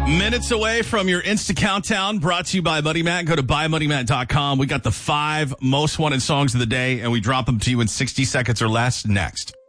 Minutes away from your Insta Countdown, brought to you by Money Matt. Go to buymoneymatt.com. We got the 5 most wanted songs of the day, and we drop them to you in 60 seconds or less next.